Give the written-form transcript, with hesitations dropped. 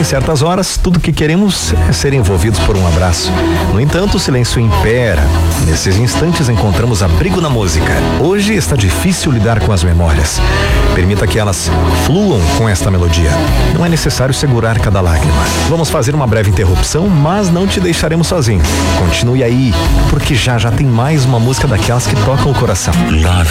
certas horas, tudo que queremos é ser envolvidos por um abraço. No entanto, o silêncio impera. Nesses instantes encontramos abrigo na música. Hoje está difícil lidar com as memórias. Permita que elas fluam com esta melodia. Não é necessário segurar cada lágrima. Vamos fazer uma breve interrupção, mas não te deixaremos sozinho. Continue aí, porque já tem mais uma música daquelas que tocam o coração.